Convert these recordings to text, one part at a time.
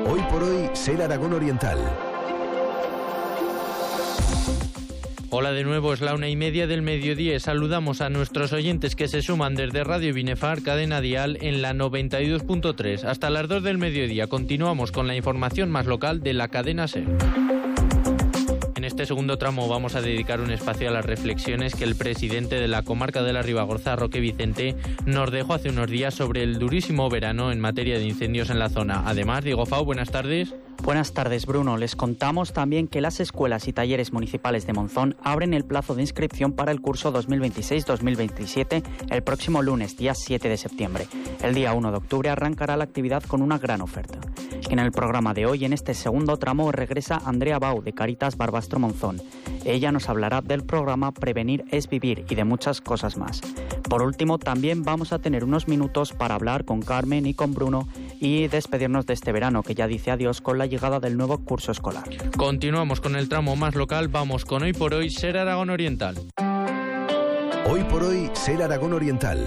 Hoy por hoy, Ser Aragón Oriental. Hola de nuevo, es la 1:30 del mediodía. Saludamos a nuestros oyentes que se suman desde Radio Binefar, cadena dial, en la 92.3. Hasta las 2 del mediodía continuamos con la información más local de la cadena SER. En este segundo tramo vamos a dedicar un espacio a las reflexiones que el presidente de la comarca de la Ribagorza, Roque Vicente, nos dejó hace unos días sobre el durísimo verano en materia de incendios en la zona. Además, Diego Fau, buenas tardes. Buenas tardes, Bruno. Les contamos también que las escuelas y talleres municipales de Monzón abren el plazo de inscripción para el curso 2026-2027 el próximo lunes, día 7 de septiembre. El día 1 de octubre arrancará la actividad con una gran oferta. En el programa de hoy, en este segundo tramo, regresa Andrea Bau, de Caritas Barbastro Monzón. Ella nos hablará del programa Prevenir es Vivir y de muchas cosas más. Por último, también vamos a tener unos minutos para hablar con Carmen y con Bruno y despedirnos de este verano, que ya dice adiós con la llegada del nuevo curso escolar. Continuamos con el tramo más local, vamos con Hoy por Hoy, Ser Aragón Oriental. Hoy por hoy, Ser Aragón Oriental.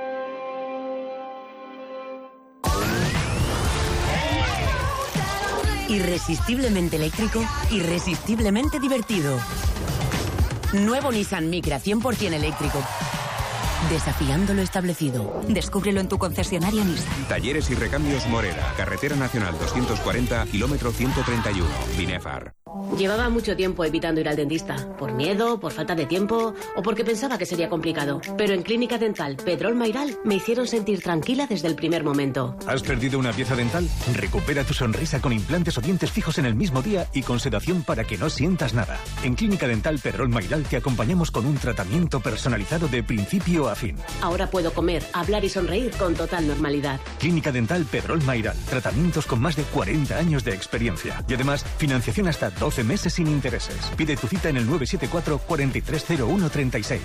Irresistiblemente eléctrico, irresistiblemente divertido. Nuevo Nissan Micra 100% eléctrico. Desafiando lo establecido. Descúbrelo en tu concesionario Nissan. Talleres y recambios Morera, Carretera Nacional 240, kilómetro 131, Binefar. Llevaba mucho tiempo evitando ir al dentista, por miedo, por falta de tiempo o porque pensaba que sería complicado. Pero en Clínica Dental Pedrol Mayral me hicieron sentir tranquila desde el primer momento. ¿Has perdido una pieza dental? Recupera tu sonrisa con implantes o dientes fijos en el mismo día y con sedación para que no sientas nada. En Clínica Dental Pedrol Mayral te acompañamos con un tratamiento personalizado de principio a fin. Ahora puedo comer, hablar y sonreír con total normalidad. Clínica Dental Pedrol Mayral. Tratamientos con más de 40 años de experiencia. Y además, financiación hasta 12 meses sin intereses. Pide tu cita en el 974 430136.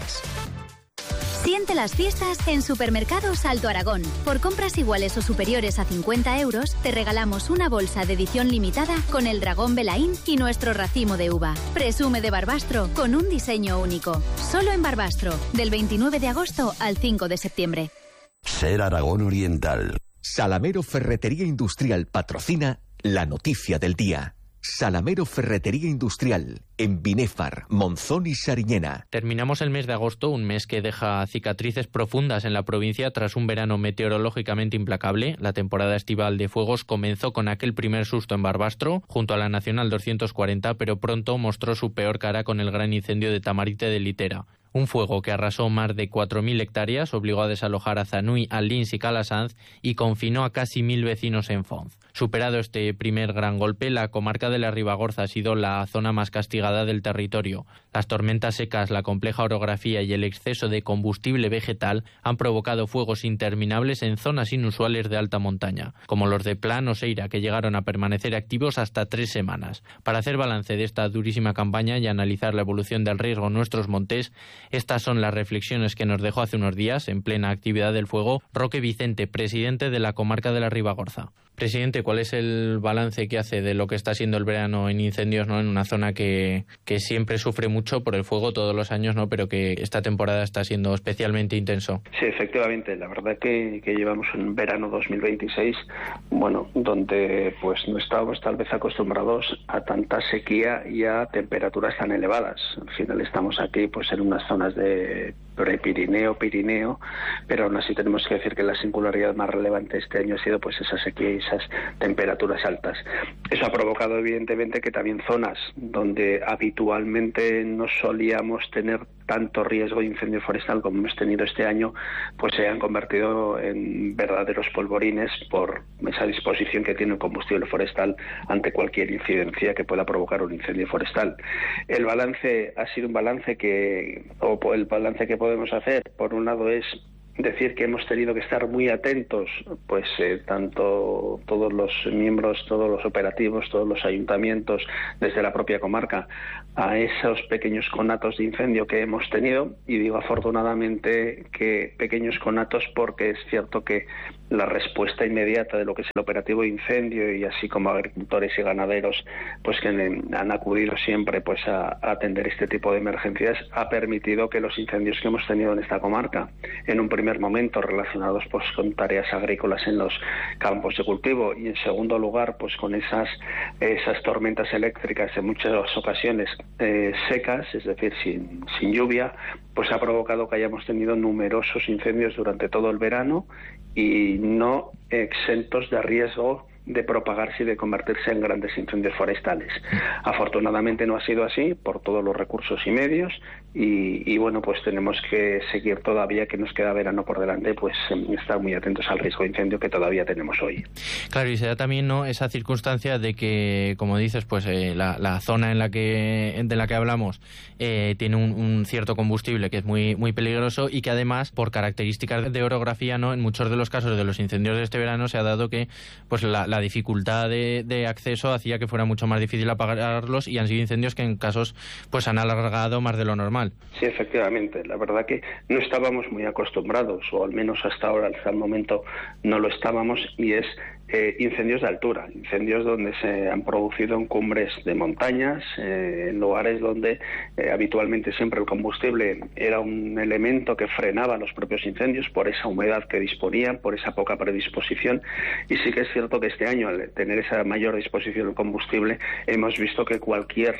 Siente las fiestas en Supermercados Alto Aragón. Por compras iguales o superiores a 50 euros, te regalamos una bolsa de edición limitada con el dragón Belaín y nuestro racimo de uva. Presume de Barbastro con un diseño único. Solo en Barbastro, del 29 de agosto al 5 de septiembre. Ser Aragón Oriental. Salamero Ferretería Industrial patrocina la noticia del día. Salamero Ferretería Industrial, en Binefar, Monzón y Sariñena. Terminamos el mes de agosto, un mes que deja cicatrices profundas en la provincia tras un verano meteorológicamente implacable. La temporada estival de fuegos comenzó con aquel primer susto en Barbastro, junto a la Nacional 240, pero pronto mostró su peor cara con el gran incendio de Tamarite de Litera. Un fuego que arrasó más de 4.000 hectáreas, obligó a desalojar a Zanui, Alins y Calasanz y confinó a casi 1.000 vecinos en Fonz. Superado este primer gran golpe, la comarca de la Ribagorza ha sido la zona más castigada del territorio. Las tormentas secas, la compleja orografía y el exceso de combustible vegetal han provocado fuegos interminables en zonas inusuales de alta montaña, como los de Plan o Seira, que llegaron a permanecer activos hasta 3 semanas. Para hacer balance de esta durísima campaña y analizar la evolución del riesgo en nuestros montes, estas son las reflexiones que nos dejó hace unos días, en plena actividad del fuego, Roque Vicente, presidente de la comarca de la Ribagorza. Presidente, ¿cuál es el balance que hace de lo que está siendo el verano en incendios, ¿no? En una zona que siempre sufre mucho por el fuego todos los años, ¿no? Pero que esta temporada está siendo especialmente intenso. Sí, efectivamente. La verdad que llevamos un verano 2026, bueno, donde pues no estábamos tal vez acostumbrados a tanta sequía y a temperaturas tan elevadas. Al final estamos aquí pues en unas zonas de Prepirineo, Pirineo, pero aún así tenemos que decir que la singularidad más relevante este año ha sido pues esa sequía y esas temperaturas altas. Eso ha provocado evidentemente que también zonas donde habitualmente no solíamos tener tanto riesgo de incendio forestal como hemos tenido este año, pues se han convertido en verdaderos polvorines por esa disposición que tiene el combustible forestal ante cualquier incidencia que pueda provocar un incendio forestal. El balance ha sido un balance el balance que podemos hacer, por un lado, es decir que hemos tenido que estar muy atentos, pues tanto todos los miembros, todos los operativos, todos los ayuntamientos, desde la propia comarca, a esos pequeños conatos de incendio que hemos tenido, y digo afortunadamente que pequeños conatos porque es cierto que la respuesta inmediata de lo que es el operativo de incendio, y así como agricultores y ganaderos pues que han acudido siempre pues a atender este tipo de emergencias, ha permitido que los incendios que hemos tenido en esta comarca en un primer primer momento relacionados pues con tareas agrícolas en los campos de cultivo, y en segundo lugar pues con esas tormentas eléctricas en muchas ocasiones secas, es decir, sin lluvia, pues ha provocado que hayamos tenido numerosos incendios durante todo el verano y no exentos de riesgo de propagarse y de convertirse en grandes incendios forestales. Afortunadamente no ha sido así por todos los recursos y medios, y bueno, pues tenemos que seguir todavía, que nos queda verano por delante, pues estar muy atentos al riesgo de incendio que todavía tenemos hoy. Claro, y se da también, ¿no?, esa circunstancia de que, como dices, pues la zona de la que hablamos tiene un cierto combustible que es muy, muy peligroso, y que además, por características de orografía, ¿no?, en muchos de los casos de los incendios de este verano se ha dado que pues la dificultad de acceso hacía que fuera mucho más difícil apagarlos, y han sido incendios que en casos pues han alargado más de lo normal. Sí, efectivamente. La verdad que no estábamos muy acostumbrados, o al menos hasta ahora, hasta el momento, no lo estábamos, y es incendios de altura, incendios donde se han producido en cumbres de montañas, en lugares donde habitualmente siempre el combustible era un elemento que frenaba los propios incendios por esa humedad que disponían, por esa poca predisposición. Y sí que es cierto que este año, al tener esa mayor disposición del combustible, hemos visto que cualquier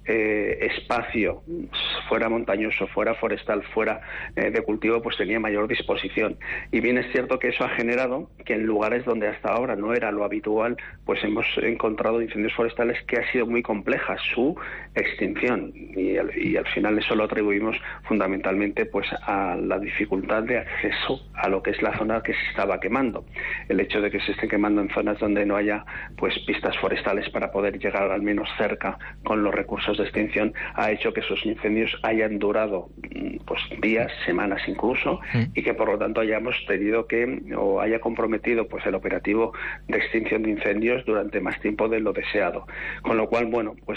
espacio, fuera montañoso, fuera forestal, fuera de cultivo, pues tenía mayor disposición. Y bien es cierto que eso ha generado que en lugares donde hasta ahora no era lo habitual, pues hemos encontrado incendios forestales que ha sido muy compleja su extinción, y al final eso lo atribuimos fundamentalmente pues a la dificultad de acceso a lo que es la zona que se estaba quemando. El hecho de que se esté quemando en zonas donde no haya pues pistas forestales para poder llegar al menos cerca con los recursos de extinción ha hecho que esos incendios hayan durado pues días, semanas incluso, y que por lo tanto hayamos tenido o haya comprometido pues el operativo de extinción de incendios durante más tiempo de lo deseado. Con lo cual, bueno, pues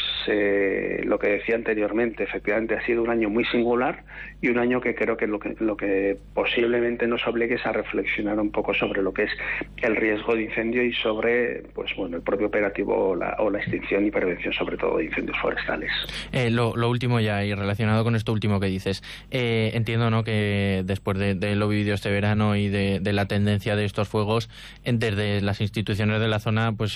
lo que decía anteriormente, efectivamente ha sido un año muy singular, y un año que creo que lo que posiblemente nos obligue es a reflexionar un poco sobre lo que es el riesgo de incendio y sobre pues bueno, el propio operativo o la extinción y prevención sobre todo de incendios forestales. Lo último ya, y relacionado con esto último que dices, entiendo, ¿no?, que después de lo vivido este verano y de la tendencia de estos fuegos, desde las instituciones de la zona pues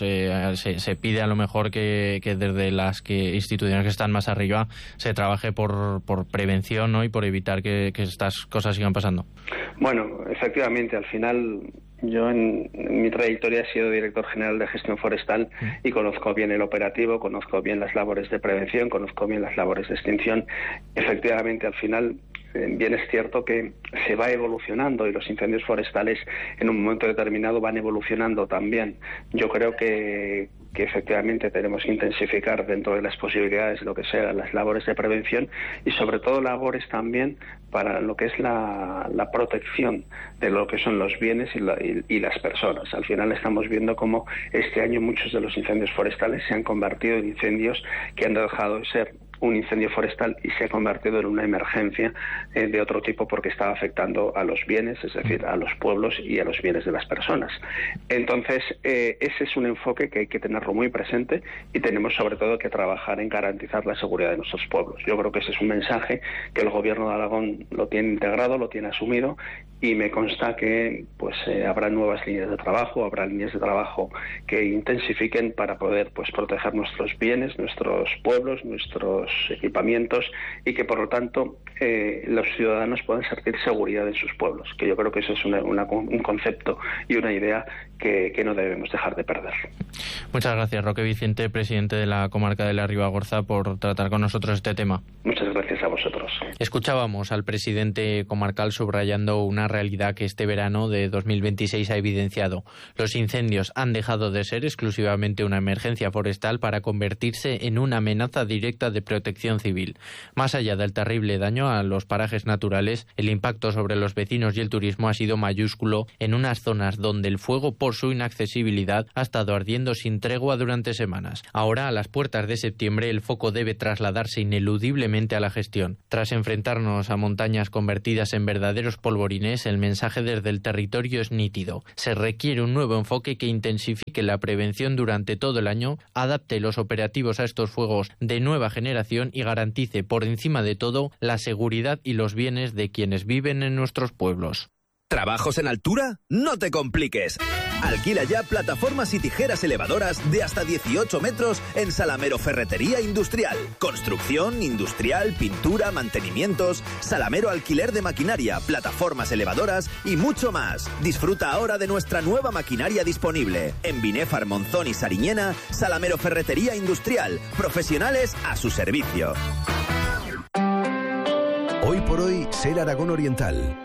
se pide a lo mejor que desde las instituciones que están más arriba se trabaje por prevención, ¿no?, y por evitar que estas cosas sigan pasando. Bueno, efectivamente, al final yo en mi trayectoria he sido director general de gestión forestal y conozco bien el operativo, conozco bien las labores de prevención, conozco bien las labores de extinción. Efectivamente, al final bien es cierto que se va evolucionando, y los incendios forestales en un momento determinado van evolucionando también. Yo creo que efectivamente tenemos que intensificar dentro de las posibilidades lo que sean las labores de prevención, y sobre todo labores también para lo que es la protección de lo que son los bienes y las personas. Al final estamos viendo cómo este año muchos de los incendios forestales se han convertido en incendios que han dejado de ser un incendio forestal y se ha convertido en una emergencia de otro tipo, porque estaba afectando a los bienes, es decir, a los pueblos y a los bienes de las personas. Entonces, ese es un enfoque que hay que tenerlo muy presente, y tenemos sobre todo que trabajar en garantizar la seguridad de nuestros pueblos. Yo creo que ese es un mensaje que el Gobierno de Aragón lo tiene integrado, lo tiene asumido, y me consta que pues habrá nuevas líneas de trabajo, habrá líneas de trabajo que intensifiquen para poder pues proteger nuestros bienes, nuestros pueblos, nuestros equipamientos, y que por lo tanto los ciudadanos puedan sentir seguridad en sus pueblos, que yo creo que eso es un concepto y una idea que no debemos dejar de perder. Muchas gracias, Roque Vicente, presidente de la comarca de la Ribagorza, por tratar con nosotros este tema. Muchas gracias a vosotros. Escuchábamos al presidente comarcal subrayando una realidad que este verano de 2026 ha evidenciado. Los incendios han dejado de ser exclusivamente una emergencia forestal para convertirse en una amenaza directa de protección civil. Más allá del terrible daño a los parajes naturales, el impacto sobre los vecinos y el turismo ha sido mayúsculo en unas zonas donde el fuego, por su inaccesibilidad, ha estado ardiendo sin tregua durante semanas. Ahora, a las puertas de septiembre, el foco debe trasladarse ineludiblemente a la gestión. Tras enfrentarnos a montañas convertidas en verdaderos polvorines, el mensaje desde el territorio es nítido. Se requiere un nuevo enfoque que intensifique la prevención durante todo el año, adapte los operativos a estos fuegos de nueva generación y garantice, por encima de todo, la seguridad y los bienes de quienes viven en nuestros pueblos. ¿Trabajos en altura? No te compliques. Alquila ya plataformas y tijeras elevadoras de hasta 18 metros en Salamero Ferretería Industrial. Construcción, industrial, pintura, mantenimientos, Salamero alquiler de maquinaria, plataformas elevadoras y mucho más. Disfruta ahora de nuestra nueva maquinaria disponible. En Binefar, Monzón y Sariñena, Salamero Ferretería Industrial. Profesionales a su servicio. Hoy por hoy, Ser Aragón Oriental.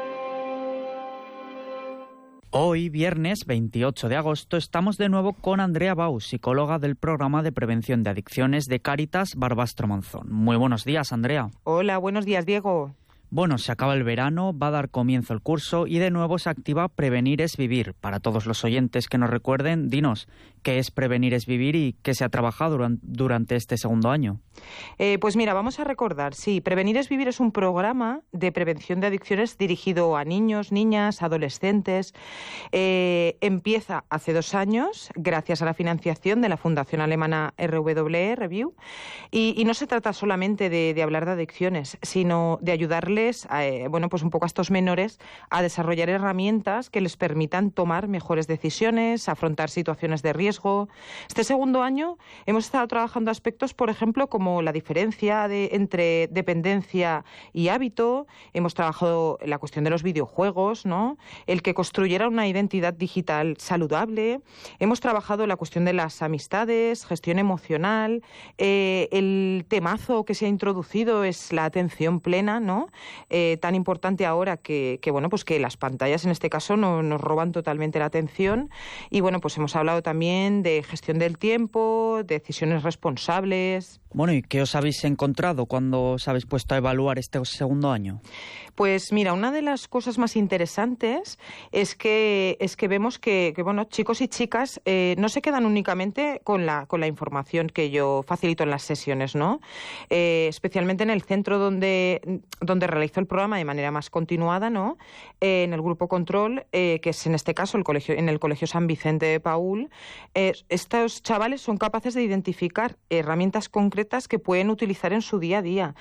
Hoy, viernes 28 de agosto, estamos de nuevo con Andrea Bau, psicóloga del Programa de Prevención de Adicciones de Cáritas Barbastro Monzón. Muy buenos días, Andrea. Hola, buenos días, Diego. Bueno, se acaba el verano, va a dar comienzo el curso y de nuevo se activa Prevenir es Vivir. Para todos los oyentes que nos recuerden, dinos, ¿qué es Prevenir es Vivir y qué se ha trabajado durante este segundo año? Pues mira, vamos a recordar, sí, Prevenir es Vivir es un programa de prevención de adicciones dirigido a niños, niñas, adolescentes. Empieza hace 2 años, gracias a la financiación de la Fundación Alemana RWE, Review, y no se trata solamente de hablar de adicciones, sino de ayudarles pues un poco a estos menores a desarrollar herramientas que les permitan tomar mejores decisiones, afrontar situaciones de riesgo. Este segundo año hemos estado trabajando aspectos, por ejemplo, como la diferencia entre dependencia y hábito. Hemos trabajado la cuestión de los videojuegos, ¿no? El que construyera una identidad digital saludable. Hemos trabajado la cuestión de las amistades, gestión emocional. El temazo que se ha introducido es la atención plena, ¿no? Tan importante ahora que las pantallas en este caso nos roban totalmente la atención. Y bueno, pues hemos hablado también de gestión del tiempo, decisiones responsables. Bueno, ¿y qué os habéis encontrado cuando os habéis puesto a evaluar este segundo año? Pues mira, una de las cosas más interesantes es que vemos que chicos y chicas no se quedan únicamente con la información que yo facilito en las sesiones, ¿no? Especialmente en el centro donde realizo el programa de manera más continuada, ¿no? En el grupo control, que es en este caso en el Colegio San Vicente de Paúl, estos chavales son capaces de identificar herramientas concretas que pueden utilizar en su día a día.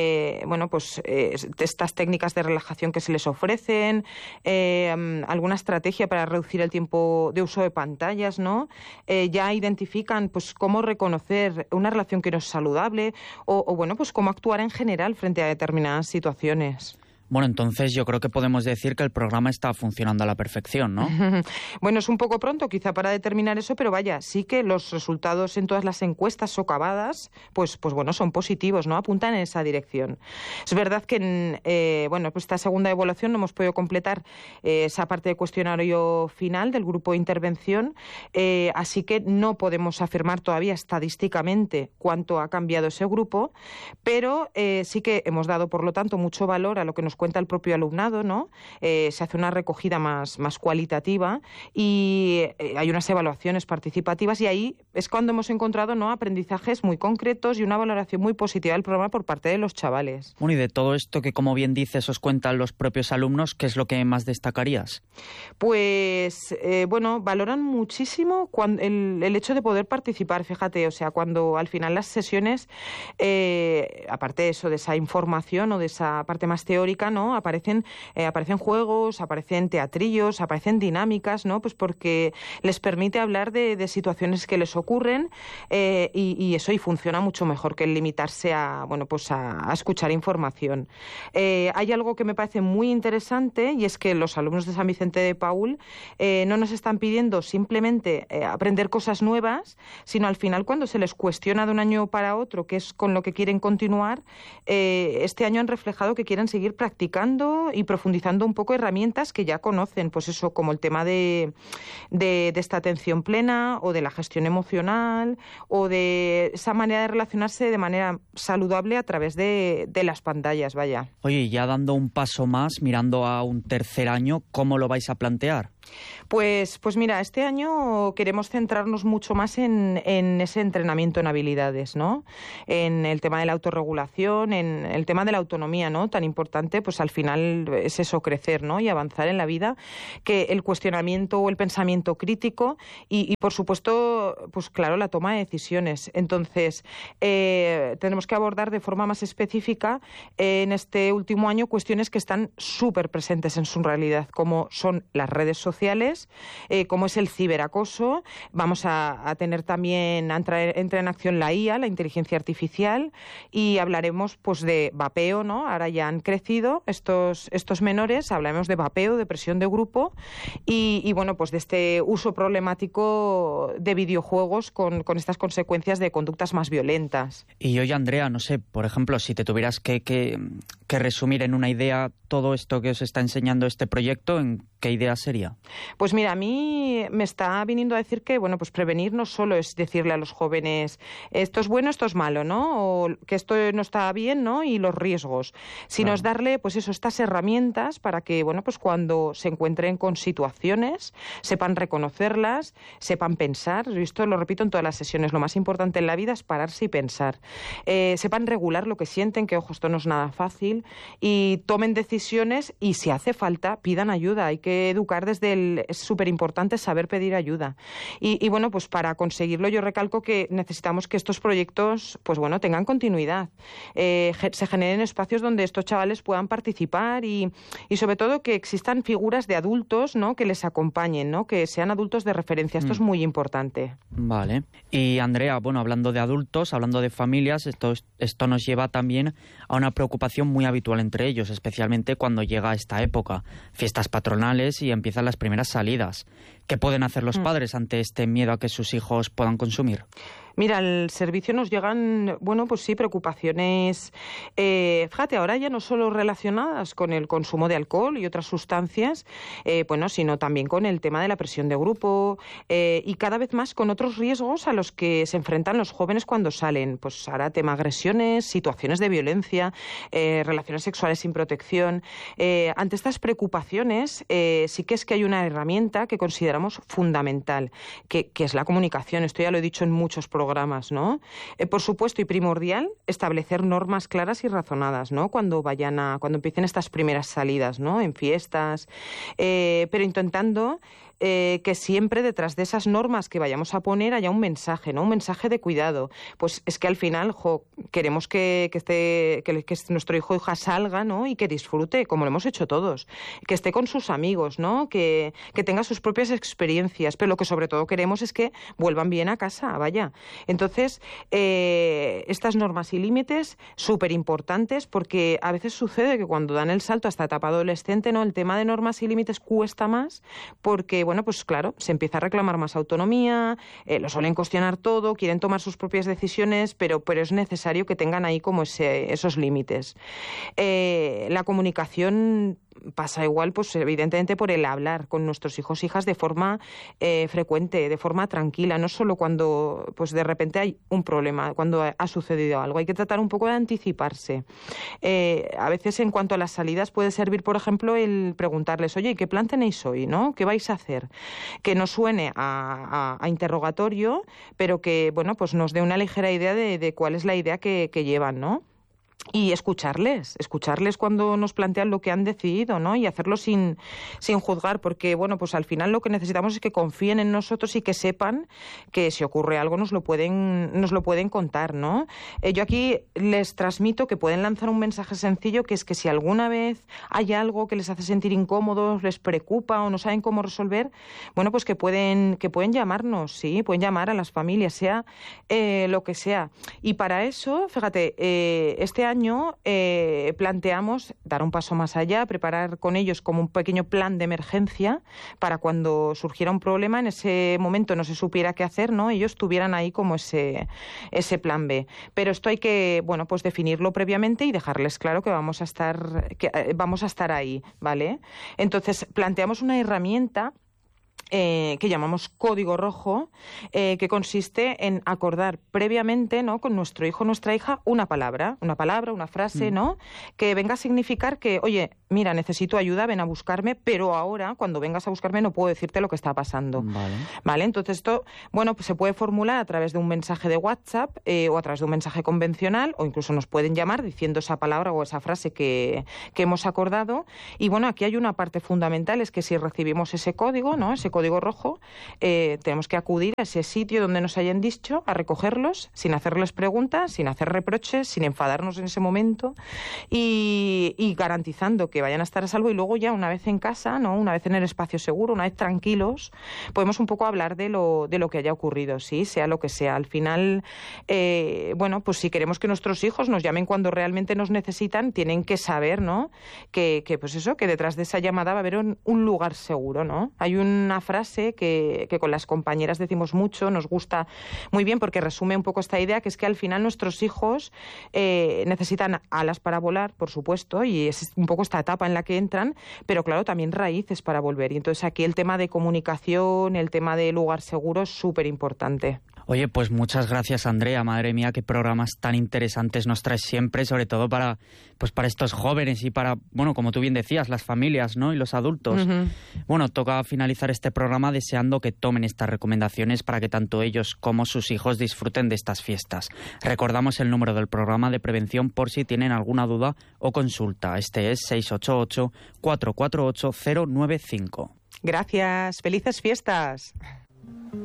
Estas técnicas de relajación que se les ofrecen, alguna estrategia para reducir el tiempo de uso de pantallas, ¿no? Ya identifican pues cómo reconocer una relación que no es saludable o cómo actuar en general frente a determinadas situaciones. Bueno, entonces yo creo que podemos decir que el programa está funcionando a la perfección, ¿no? Bueno, es un poco pronto quizá para determinar eso, pero vaya, sí que los resultados en todas las encuestas socavadas, pues son positivos, ¿no? Apuntan en esa dirección. Es verdad que en esta segunda evaluación no hemos podido completar esa parte de cuestionario final del grupo de intervención, así que no podemos afirmar todavía estadísticamente cuánto ha cambiado ese grupo, pero sí que hemos dado, por lo tanto, mucho valor a lo que nos cuenta el propio alumnado, ¿no? Se hace una recogida más cualitativa y hay unas evaluaciones participativas y ahí es cuando hemos encontrado, ¿no?, aprendizajes muy concretos y una valoración muy positiva del programa por parte de los chavales. Bueno, y de todo esto que, como bien dices, os cuentan los propios alumnos, ¿qué es lo que más destacarías? Pues, valoran muchísimo el hecho de poder participar, fíjate, o sea, cuando al final las sesiones, aparte de eso, de esa información o de esa parte más teórica, ¿no? Aparecen juegos, aparecen teatrillos, aparecen dinámicas, ¿no? Pues porque les permite hablar de situaciones que les ocurren y eso funciona mucho mejor que el limitarse a escuchar información. Hay algo que me parece muy interesante y es que los alumnos de San Vicente de Paúl no nos están pidiendo simplemente aprender cosas nuevas, sino al final cuando se les cuestiona de un año para otro qué es con lo que quieren continuar, este año han reflejado que quieren seguir practicando y profundizando un poco herramientas que ya conocen, pues eso, como el tema de esta atención plena o de la gestión emocional o de esa manera de relacionarse de manera saludable a través de las pantallas, vaya. Oye, ya dando un paso más, mirando a un tercer año, ¿cómo lo vais a plantear? Pues mira, este año queremos centrarnos mucho más en ese entrenamiento en habilidades, ¿no? En el tema de la autorregulación, en el tema de la autonomía, ¿no? Tan importante, pues al final es eso, crecer, ¿no? Y avanzar en la vida, que el cuestionamiento o el pensamiento crítico y por supuesto, pues claro, la toma de decisiones. Entonces, tenemos que abordar de forma más específica en este último año cuestiones que están súper presentes en su realidad, como son las redes sociales, como es el ciberacoso. Vamos a tener también, entra en acción la IA, la inteligencia artificial, y hablaremos pues de vapeo, ¿no? Ahora ya han crecido estos menores, hablaremos de vapeo, de presión de grupo y bueno, pues de este uso problemático de videojuegos con estas consecuencias de conductas más violentas. Y oye, Andrea, no sé, por ejemplo, si te tuvieras que resumir en una idea todo esto que os está enseñando este proyecto, ¿en qué idea sería? Pues mira, a mí me está viniendo a decir que, bueno, pues prevenir no solo es decirle a los jóvenes esto es bueno, esto es malo, ¿no? O que esto no está bien, ¿no? Y los riesgos, sino es darle, pues eso, estas herramientas para que, bueno, pues cuando se encuentren con situaciones, sepan reconocerlas, sepan pensar. Yo esto lo repito en todas las sesiones, lo más importante en la vida es pararse y pensar. Sepan regular lo que sienten, que ojo, esto no es nada fácil, y tomen decisiones y si hace falta, pidan ayuda. Hay que educar es súper importante saber pedir ayuda. Y bueno, pues para conseguirlo yo recalco que necesitamos que estos proyectos, pues bueno, tengan continuidad. Se generen espacios donde estos chavales puedan participar y sobre todo que existan figuras de adultos, ¿no? Que les acompañen, ¿no? Que sean adultos de referencia. Esto es muy importante. Vale. Y Andrea, bueno, hablando de adultos, hablando de familias, esto nos lleva también a una preocupación muy habitual entre ellos, especialmente cuando llega esta época, fiestas patronales y empiezan las primeras salidas. ¿Qué pueden hacer los padres ante este miedo a que sus hijos puedan consumir? Mira, al servicio nos llegan, bueno, pues sí, preocupaciones, fíjate, ahora ya no solo relacionadas con el consumo de alcohol y otras sustancias, bueno, sino también con el tema de la presión de grupo y cada vez más con otros riesgos a los que se enfrentan los jóvenes cuando salen. Pues ahora tema agresiones, situaciones de violencia, relaciones sexuales sin protección. Ante estas preocupaciones sí que es que hay una herramienta que consideramos fundamental, que es la comunicación. Esto ya lo he dicho en muchos programas, ¿no? Por supuesto y primordial, establecer normas claras y razonadas, ¿no? Cuando empiecen estas primeras salidas, ¿no? En fiestas, pero intentando que siempre detrás de esas normas que vayamos a poner haya un mensaje, ¿no? Un mensaje de cuidado. Pues es que al final, queremos que nuestro hijo o hija salga, ¿no? Y que disfrute, como lo hemos hecho todos. Que esté con sus amigos, ¿no? Que tenga sus propias experiencias. Pero lo que sobre todo queremos es que vuelvan bien a casa, vaya. Entonces, estas normas y límites súper importantes, porque a veces sucede que cuando dan el salto a esta etapa adolescente, ¿no? El tema de normas y límites cuesta más porque, bueno, pues claro, se empieza a reclamar más autonomía, lo suelen cuestionar todo, quieren tomar sus propias decisiones, pero es necesario que tengan ahí como esos límites. La comunicación pasa igual, pues evidentemente por el hablar con nuestros hijos e hijas de forma frecuente, de forma tranquila, no solo cuando pues de repente hay un problema, cuando ha sucedido algo. Hay que tratar un poco de anticiparse. A veces en cuanto a las salidas puede servir, por ejemplo, el preguntarles, oye, ¿qué plan tenéis hoy, no? ¿Qué vais a hacer? Que no suene a interrogatorio, pero que, bueno, pues nos dé una ligera idea de cuál es la idea que llevan, ¿no? Y escucharles cuando nos plantean lo que han decidido, ¿no? Y hacerlo sin juzgar, porque, bueno, pues al final lo que necesitamos es que confíen en nosotros y que sepan que si ocurre algo nos lo pueden contar, ¿no? Yo aquí les transmito que pueden lanzar un mensaje sencillo, que es que si alguna vez hay algo que les hace sentir incómodos, les preocupa o no saben cómo resolver, bueno, pues que pueden llamarnos, sí, pueden llamar a las familias, sea lo que sea. Y para eso, fíjate, este año planteamos dar un paso más allá, preparar con ellos como un pequeño plan de emergencia para cuando surgiera un problema, en ese momento no se supiera qué hacer, ¿no? Ellos tuvieran ahí como ese plan B. Pero esto hay que, bueno, pues definirlo previamente y dejarles claro que vamos a estar ahí, ¿vale? Entonces, planteamos una herramienta que llamamos código rojo, que consiste en acordar previamente, ¿no?, con nuestro hijo o nuestra hija una palabra, una frase, ¿no?, que venga a significar que, oye, mira, necesito ayuda, ven a buscarme, pero ahora, cuando vengas a buscarme, no puedo decirte lo que está pasando. Vale, entonces esto, bueno, pues se puede formular a través de un mensaje de WhatsApp o a través de un mensaje convencional, o incluso nos pueden llamar diciendo esa palabra o esa frase que hemos acordado. Y bueno, aquí hay una parte fundamental, es que si recibimos ese código, ¿no?, ese código rojo, tenemos que acudir a ese sitio donde nos hayan dicho, a recogerlos, sin hacerles preguntas, sin hacer reproches, sin enfadarnos en ese momento y garantizando que vayan a estar a salvo. Y luego ya una vez en casa, ¿no?, una vez en el espacio seguro, una vez tranquilos, podemos un poco hablar de lo que haya ocurrido, sí, sea lo que sea. Al final, bueno, pues si queremos que nuestros hijos nos llamen cuando realmente nos necesitan, tienen que saber, ¿no?, que pues eso, que detrás de esa llamada va a haber un lugar seguro, ¿no? Hay una frase que con las compañeras decimos mucho, nos gusta muy bien porque resume un poco esta idea, que es que al final nuestros hijos necesitan alas para volar, por supuesto, y es un poco esta etapa en la que entran, pero claro, también raíces para volver. Y entonces aquí el tema de comunicación, el tema de lugar seguro es súper importante. Oye, pues muchas gracias, Andrea. Madre mía, qué programas tan interesantes nos traes siempre, sobre todo para estos jóvenes y para, bueno, como tú bien decías, las familias, ¿no?, y los adultos. Bueno, toca finalizar este programa deseando que tomen estas recomendaciones para que tanto ellos como sus hijos disfruten de estas fiestas. Recordamos el número del programa de prevención por si tienen alguna duda o consulta. Este es 688-448-095. Gracias. ¡Felices fiestas!